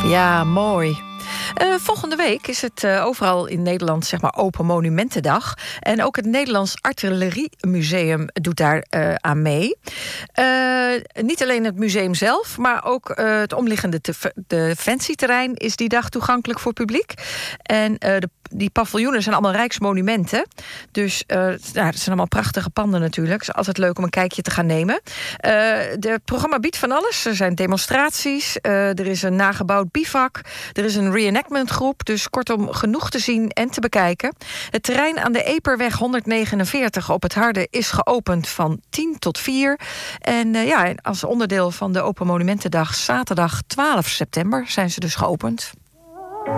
Ja, mooi. Volgende week is het overal in Nederland zeg maar Open Monumentendag. En ook het Nederlands Artilleriemuseum doet daar aan mee. Niet alleen het museum zelf, maar ook het omliggende defensieterrein is die dag toegankelijk voor publiek. En die paviljoenen zijn allemaal rijksmonumenten. Dus het zijn allemaal prachtige panden natuurlijk. Het is altijd leuk om een kijkje te gaan nemen. Het programma biedt van alles. Er zijn demonstraties, er is een nagebouwd bivak, er is een reenactment groep. Dus kortom, genoeg te zien en te bekijken. Het terrein aan de Eperweg 149 op het Harde is geopend van 10 tot 4. En als onderdeel van de Open Monumentendag zaterdag 12 september zijn ze dus geopend.